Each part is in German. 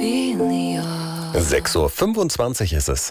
6:25 Uhr ist es.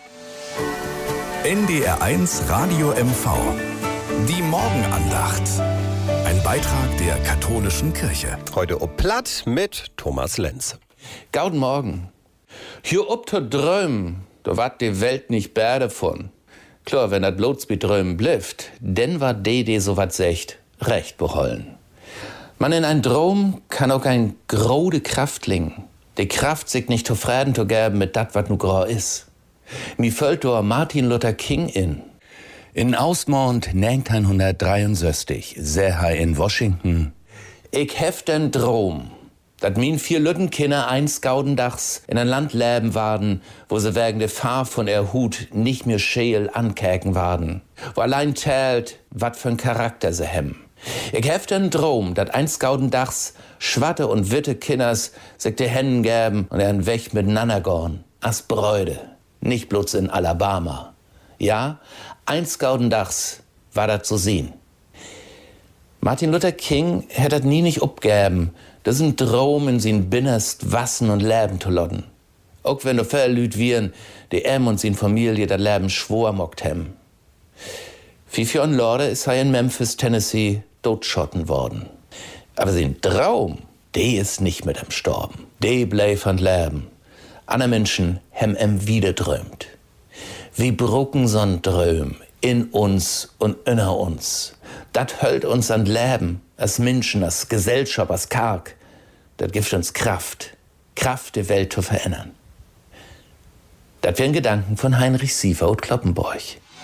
NDR1 Radio MV. Die Morgenandacht. Ein Beitrag der katholischen Kirche. Heute ob Platt mit Thomas Lenz. Gauden Morgen. Hier ob zu drömen, da wart die Welt nicht bär von. Klar, wenn dat bloß bi drömen blifft, denn war die so wat secht, recht behollen. Man in ein Drom kann auch ein grode Kraft lingen. Die Kraft sich nicht zufrieden zu geben mit dat, wat nu grau is. Mi fällt do Martin Luther King in. In Ausmond 1963, sehr high in Washington. Ich hef den Drom, dat min 4 Lüttenkinder einst gaudendachs in ein Land leben waren, wo sie wegen der Fahr von der Hut nicht mehr scheel ankäken waren. Wo allein zählt, wat für'n Charakter sie hem. Ich hef den Drom, dat einst gaudendachs schwatte und witte Kinders sich die Händen gäben und einen Weg miteinander gorn. As Bräude, nicht bloß in Alabama. Ja, einst gaudendachs war dat zu sehen. Martin Luther King hätt dat nie nicht upgäben, das ein Traum in sin Binnerst wassen und leben zu lotten. Auch wenn du verlüt wiren, die und sin Familie dat Leben schwor mockt hem. 5 Jahren Lorde ist er in Memphis, Tennessee, totschotten worden. Aber sein Traum, der ist nicht mit ihm gestorben. Der bleib an Leben. Andere Menschen hem wieder träumt. Wie brucken so'n Träum in uns und inner uns. Dat hält uns an Leben, als Menschen, als Gesellschaft, als Karg. Dat gibt uns Kraft. Kraft, die Welt zu verändern. Dat wären Gedanken von Heinrich Siever und Kloppenborch.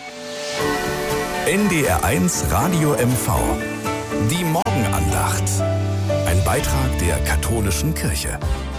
NDR1 Radio MV. Die Morgenandacht. Ein Beitrag der katholischen Kirche.